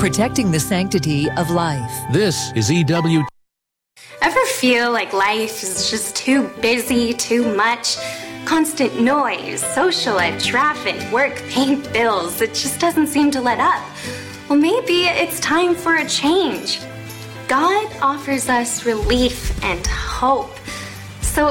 protecting the sanctity of life. This is EW. Ever feel like life is just too busy, too much? Constant noise, social life, traffic, work, paying bills. It just doesn't seem to let up. Well, maybe it's time for a change. God offers us relief and hope.